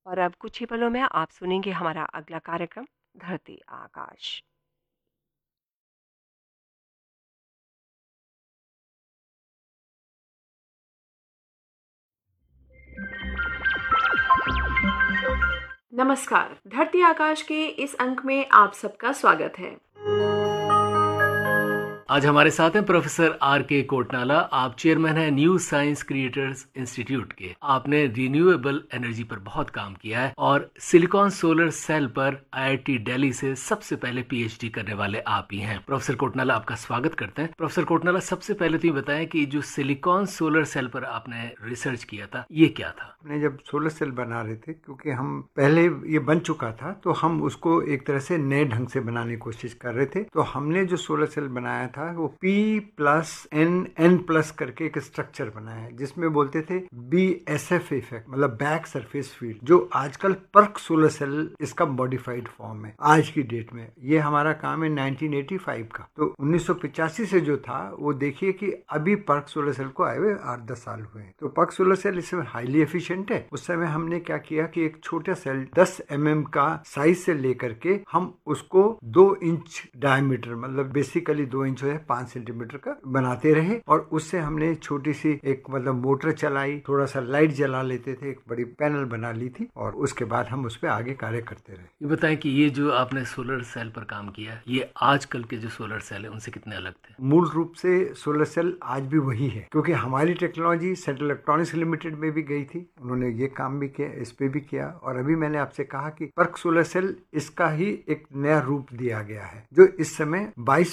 और अब कुछ ही पलों में आप सुनेंगे हमारा अगला कार्यक्रम धरती आकाश। नमस्कार। धरती आकाश के इस अंक में आप सबका स्वागत है। आज हमारे साथ हैं प्रोफेसर आर के कोटनाला। आप चेयरमैन हैं न्यू साइंस क्रिएटर्स इंस्टीट्यूट के। आपने रिन्यूएबल एनर्जी पर बहुत काम किया है और सिलिकॉन सोलर सेल पर आईआईटी दिल्ली से सबसे पहले पीएचडी करने वाले आप ही हैं। प्रोफेसर कोटनाला, आपका स्वागत करते हैं। प्रोफेसर कोटनाला, सबसे पहले तो ये बताएं कि जो सिलिकॉन सोलर सेल पर आपने रिसर्च किया था, ये क्या था? हमने जब सोलर सेल बना रहे थे, क्योंकि हम पहले ये बन चुका था, तो हम उसको एक तरह से नए ढंग से बनाने की कोशिश कर रहे थे। तो हमने जो सोलर सेल बनाया था वो P+N+N+ करके एक स्ट्रक्चर बनाया है, जिसमें बोलते थे BSF इफेक्ट, मतलब बैक सरफेस फील्ड, जो आजकल पर्क सोलर सेल इसका मॉडिफाइड फॉर्म है आज की डेट में। ये हमारा काम है 1985 का। तो 1985 से जो था वो देखिए कि अभी पर्क सोलर सेल को आए हुए 8-10 साल हुए हैं। तो पर्क सोलर सेल इसमें हाईली एफिशिएंट है। उस समय हमने क्या किया कि एक छोटा सेल 10 mm का साइज से लेकर के हम उसको 2 इंच डायमीटर, मतलब बेसिकली 2 इंच है 5 सेंटीमीटर का बनाते रहे। और उससे हमने छोटी सी एक मतलब मोटर चलाई, थोड़ा सा लाइट जला लेते थे, एक बड़ी पैनल बना ली थी, और उसके बाद हम उस पर आगे कार्य करते रहे। ये बताएं कि ये जो आपने सोलर सेल पर काम किया, ये आजकल के जो सोलर सेल है उनसे कितने अलग थे? मूल रूप से सोलर सेल आज भी वही है, क्योंकि हमारी टेक्नोलॉजी सेंट्रल इलेक्ट्रॉनिक्स लिमिटेड में भी गई थी, उन्होंने ये काम भी किया, इस पे भी किया। और अभी मैंने आपसे कहा कि पर्क सोलर सेल इसका ही एक नया रूप दिया गया है, जो इस समय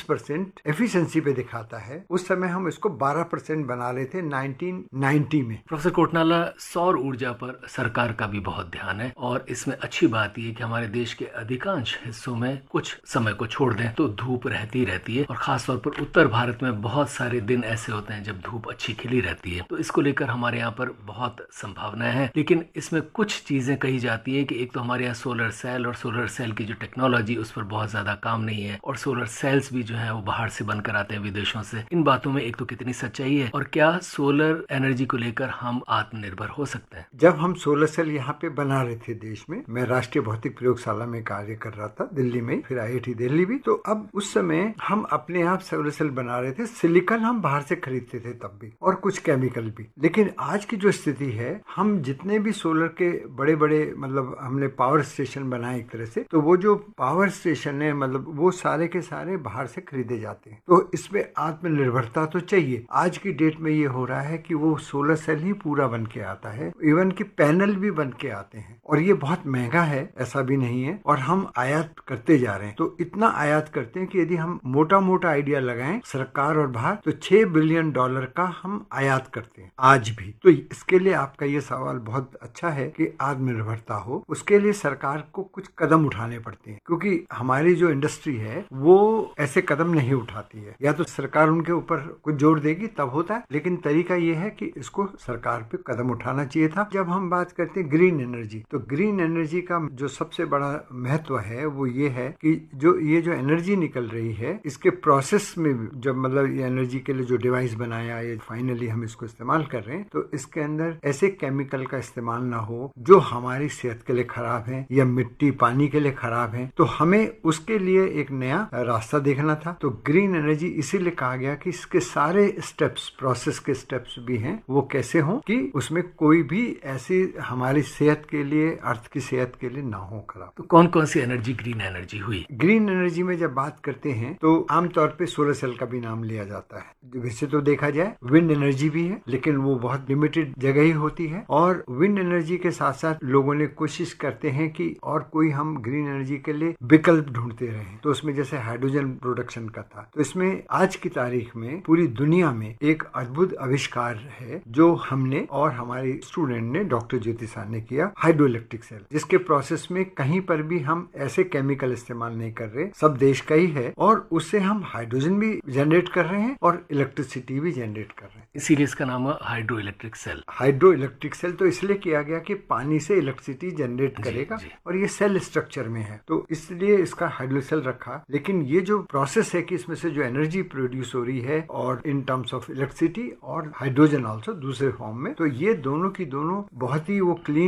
22% एफिशिएंसी पे दिखाता है। उस समय हम इसको 12% बना रहे थे 1990 में। प्रोफेसर कोटनाला, सौर ऊर्जा पर सरकार का भी बहुत ध्यान है, और इसमें अच्छी बात यह कि हमारे देश के अधिकांश हिस्सों में कुछ समय को छोड़ दें तो धूप रहती है, और खासतौर पर उत्तर भारत में बहुत सारे दिन ऐसे होते हैं जब धूप अच्छी खिली रहती है। तो इसको लेकर हमारे यहाँ पर बहुत संभावनाएं हैं, लेकिन इसमें कुछ चीजें कही जाती है कि एक तो हमारे यहाँ सोलर सेल और सोलर सेल की जो टेक्नोलॉजी उस पर बहुत ज्यादा काम नहीं है, और सोलर सेल्स भी जो है वो बाहर से बनकर आते हैं विदेशों से। इन बातों में एक तो कितनी सच्चाई है, और क्या सोलर एनर्जी को लेकर हम आत्मनिर्भर हो सकते हैं? जब हम सोलर सेल यहाँ पे बना रहे थे देश में, मैं राष्ट्रीय भौतिक प्रयोगशाला में कार्य कर रहा था दिल्ली में, फिर आईआईटी दिल्ली भी। तो अब उस समय हम अपने आप सोलर सेल बना रहे थे। सिलिकॉन हम बाहर से खरीदते थे तब भी, और कुछ केमिकल भी। लेकिन आज की जो स्थिति है, हम जितने भी सोलर के बड़े बड़े मतलब हमने पावर स्टेशन बनाए एक तरह से, तो वो जो पावर स्टेशन है मतलब वो सारे के सारे बाहर से खरीदे जाते हैं। तो इसमें आत्मनिर्भरता तो चाहिए। आज की डेट में ये हो रहा है कि वो सोलर सेल ही पूरा बन के आता है, इवन कि पैनल भी बन के आते हैं, और ये बहुत महंगा है, ऐसा भी नहीं है। और हम आयात करते जा रहे हैं, तो इतना आयात करते हैं कि यदि हम मोटा मोटा आइडिया लगाएं सरकार और बाहर, तो $6 बिलियन का हम आयात करते हैं आज भी। तो इसके लिए आपका ये सवाल बहुत अच्छा है कि आत्मनिर्भरता हो, उसके लिए सरकार को कुछ कदम उठाने पड़ते हैं, क्योंकि हमारी जो इंडस्ट्री है वो ऐसे कदम नहीं उठाती है। या तो सरकार उनके ऊपर कुछ जोर देगी तब होता है, लेकिन तरीका ये है कि इसको सरकार पे कदम उठाना चाहिए था। जब हम बात करते हैं ग्रीन एनर्जी, तो ग्रीन एनर्जी का जो सबसे बड़ा महत्व है वो ये है कि जो एनर्जी निकल रही है, इसके प्रोसेस में जब मतलब ये एनर्जी के लिए जो डिवाइस बनाया, ये फाइनली हम इसको इस्तेमाल कर रहे हैं, तो इसके अंदर ऐसे केमिकल का इस्तेमाल ना हो जो हमारी सेहत के लिए खराब है या मिट्टी पानी के लिए खराब है। तो हमें उसके लिए एक नया रास्ता देखना था। तो ग्रीन एनर्जी इसीलिए कहा गया कि इसके सारे स्टेप्स, प्रोसेस के स्टेप्स भी हैं, वो कैसे हों कि उसमें कोई भी ऐसी हमारी सेहत के लिए, अर्थ की सेहत के लिए ना हो खराब। तो कौन कौन सी एनर्जी ग्रीन एनर्जी हुई? ग्रीन एनर्जी में जब बात करते हैं तो आमतौर पे सोलर सेल का भी नाम लिया जाता है। वैसे तो देखा जाए विंड एनर्जी भी है, लेकिन वो बहुत लिमिटेड जगह ही होती है। और विंड एनर्जी के साथ साथ लोगों ने कोशिश करते हैं कि और कोई हम ग्रीन एनर्जी के लिए विकल्प ढूंढते रहें। तो उसमें जैसे हाइड्रोजन प्रोडक्शन का था, तो इसमें आज की तारीख में पूरी दुनिया में एक अद्भुत आविष्कार है जो हमने और हमारे स्टूडेंट ने, डॉक्टर ज्योति सर ने किया, हाइड्रो इलेक्ट्रिक सेल, जिसके प्रोसेस में कहीं पर भी हम ऐसे केमिकल इस्तेमाल नहीं कर रहे, सब देश का ही है, और उससे हम हाइड्रोजन भी जनरेट कर रहे हैं और इलेक्ट्रिसिटी भी जनरेट कर रहे हैं। इसीलिए इसका नाम है hydro electric cell. Hydro electric cell तो इसलिए किया गया कि पानी से इलेक्ट्रिसिटी जनरेट करेगा, और ये सेल स्ट्रक्चर में है, तो इसलिए इसका हाइड्रो सेल रखा। लेकिन ये जो प्रोसेस है कि इसमें से जो एनर्जी प्रोड्यूस हो रही है, और इन टर्म्स ऑफ इलेक्ट्रिसिटी और हाइड्रोजन ऑल्सो दूसरे फॉर्म में, तो ये दोनों की दोनों बहुत ही वो क्लीन